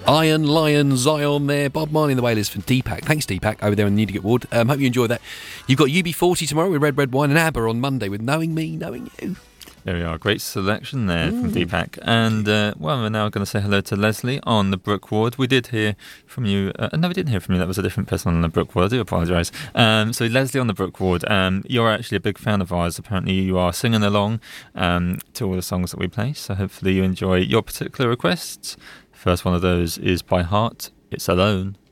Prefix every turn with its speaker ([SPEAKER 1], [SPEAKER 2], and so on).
[SPEAKER 1] Iron Lion Zion there. Bob Marley and the Wailers from Deepak. Thanks, Deepak, over there in Newdigate Ward. Hope you enjoy that. You've got UB40 tomorrow with Red Wine, and ABBA on Monday with Knowing Me, Knowing You.
[SPEAKER 2] There we are, great selection there from Deepak. And, we're now going to say hello to Leslie on the Brook Ward. We did hear from you. No, we didn't hear from you. That was a different person on the Brook Ward. I do apologise. So, Leslie on the Brook Ward, you're actually a big fan of ours. Apparently, you are singing along to all the songs that we play. So, hopefully, you enjoy your particular requests. First one of those is by Heart. It's Alone.